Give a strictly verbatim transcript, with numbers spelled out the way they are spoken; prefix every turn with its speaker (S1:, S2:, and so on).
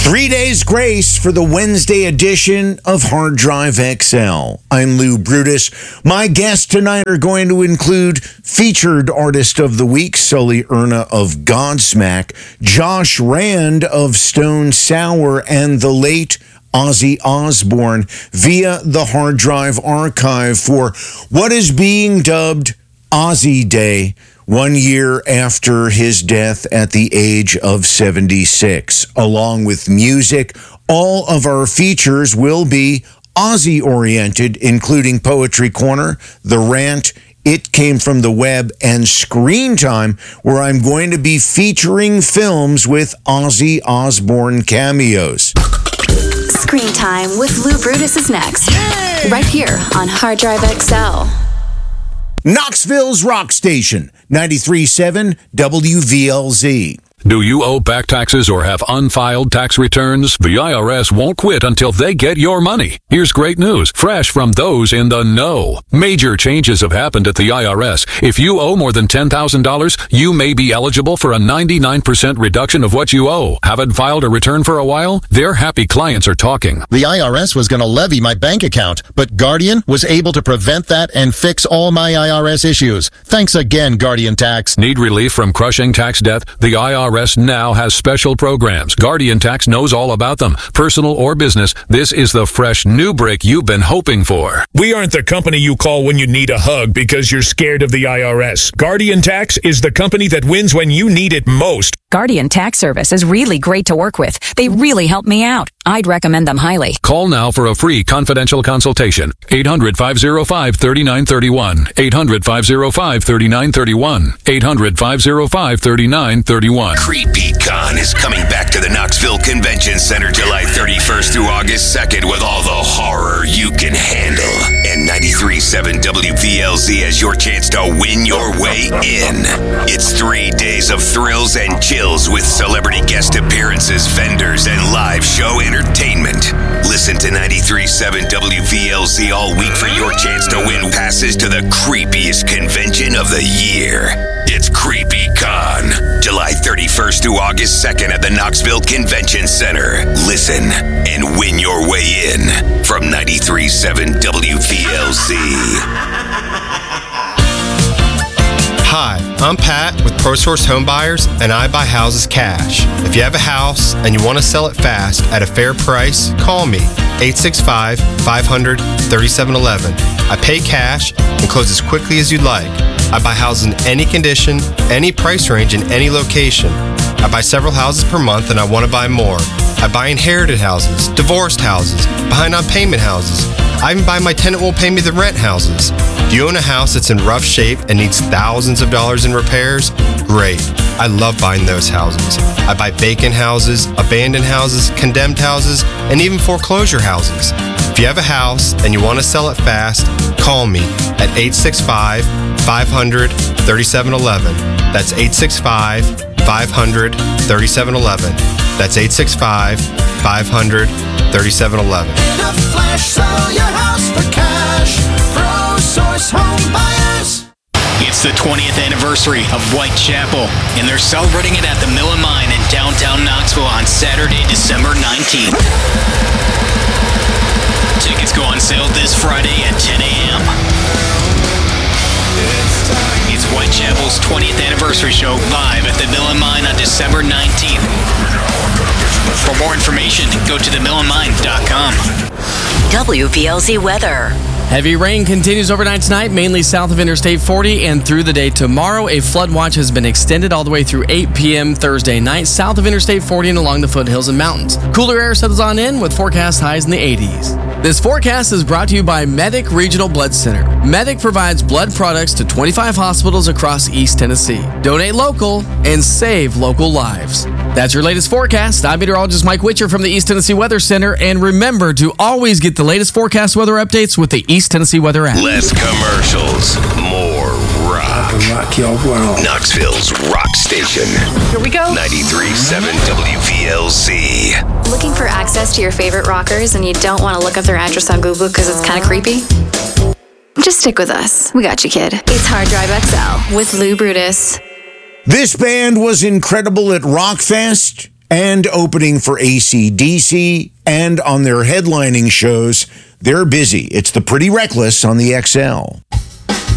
S1: Three days grace for the Wednesday edition of Hard Drive X L. I'm Lou Brutus. My guests tonight are going to include featured artist of the week, Sully Erna of Godsmack, Josh Rand of Stone Sour, and the late Ozzy Osbourne via the Hard Drive Archive for what is being dubbed Ozzy Day, one year after his death at the age of seventy-six. Along with music, all of our features will be Ozzy-oriented, including Poetry Corner, The Rant, It Came From the Web, and Screen Time, where I'm going to be featuring films with Ozzy Osbourne cameos.
S2: Screen Time with Lou Brutus is next. Yay! Right here on Hard Drive X L.
S1: Knoxville's rock station, ninety-three point seven W V L Z.
S3: Do you owe back taxes or have unfiled tax returns? The I R S won't quit until they get your money. Here's great news, fresh from those in the know. Major changes have happened at the I R S. If you owe more than ten thousand dollars, you may be eligible for a ninety-nine percent reduction of what you owe. Haven't filed a return for a while? Their happy clients are talking.
S4: The I R S was going to levy my bank account, but Guardian was able to prevent that and fix all my I R S issues. Thanks again, Guardian Tax.
S3: Need relief from crushing tax debt? The I R S now has special programs. Guardian Tax knows all about them. Personal or business, this is the fresh new break you've been hoping for.
S5: We aren't the company you call when you need a hug because you're scared of the I R S. Guardian Tax is the company that wins when you need it most.
S6: Guardian Tax Service is really great to work with. They really helped me out. I'd recommend them highly.
S3: Call now for a free confidential consultation. eight hundred, five oh five, three nine three one. eight hundred, five oh five, three nine three one. eight hundred, five oh five, three nine three one.
S7: CreepyCon is coming back to the Knoxville Convention Center July thirty-first through August second with all the horror you can handle. And ninety-three point seven W V L Z has your chance to win your way in. It's three days of thrills and chills with celebrity guest appearances, vendors, and live show entertainment. Listen to ninety-three point seven W V L Z all week for your chance to win passes to the creepiest convention of the year. It's CreepyCon, July thirty-first through August second at the Knoxville Convention Center. Listen and win your way in from ninety-three point seven W V L Z.
S8: Hi, I'm Pat with ProSource Home Buyers, and I buy houses cash. If you have a house and you want to sell it fast at a fair price, call me, eight six five, five hundred, thirty-seven eleven. I pay cash and close as quickly as you'd like. I buy houses in any condition, any price range, in any location. I buy several houses per month and I want to buy more. I buy inherited houses, divorced houses, behind on payment houses. I even buy my tenant won't pay me the rent houses. Do you own a house that's in rough shape and needs thousands of dollars in repairs? Great. I love buying those houses. I buy vacant houses, abandoned houses, condemned houses, and even foreclosure houses. If you have a house and you want to sell it fast, call me at eight six five, five hundred, thirty-seven eleven. That's eight six five, five hundred, thirty-seven eleven. That's eight six five, five hundred, thirty-seven eleven.
S9: In a flash, sell your house for cash. ProSource Home Buyers.
S10: It's the twentieth anniversary of Whitechapel, and they're celebrating it at the Mill and Mine in downtown Knoxville on Saturday, December nineteenth. Tickets go on sale this Friday at ten a.m. It's Whitechapel's twentieth anniversary show live at the Mill and Mine on December nineteenth. For more information, go to the mill and mine dot com.
S6: W V L Z weather.
S11: Heavy rain continues overnight tonight, mainly south of Interstate forty, and through the day tomorrow. A flood watch has been extended all the way through eight p.m. Thursday night, south of Interstate forty and along the foothills and mountains. Cooler air settles on in with forecast highs in the eighties. This forecast is brought to you by Medic Regional Blood Center. Medic provides blood products to twenty-five hospitals across East Tennessee. Donate local and save local lives. That's your latest forecast. I'm meteorologist Mike Witcher from the East Tennessee Weather Center. And remember to always get the latest forecast weather updates with the East Tennessee Weather app.
S7: Less commercials, more rock.
S9: Rock your world.
S7: Knoxville's rock station.
S2: Here we go.
S7: ninety-three point seven W V L Z.
S2: Looking for access to your favorite rockers and you don't want to look up their address on Google because it's kind of creepy? Just stick with us. We got you, kid. It's Hard Drive X L with Lou Brutus.
S1: This band was incredible at Rockfest, and opening for A C D C, and on their headlining shows, they're busy. It's the Pretty Reckless on the X L.